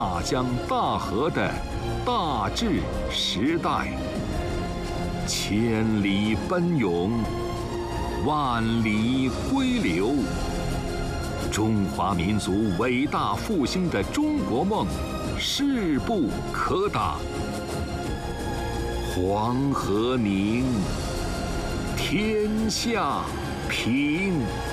大江大河的大治时代，千里奔涌，万里归流。中华民族伟大复兴的中国梦势不可挡。黄河宁，天下平。